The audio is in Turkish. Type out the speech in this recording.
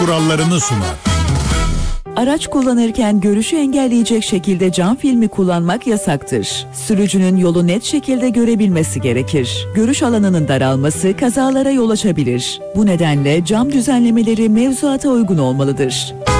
kurallarını sunar. Araç kullanırken görüşü engelleyecek şekilde cam filmi kullanmak yasaktır. Sürücünün yolu net şekilde görebilmesi gerekir. Görüş alanının daralması kazalara yol açabilir. Bu nedenle cam düzenlemeleri mevzuata uygun olmalıdır.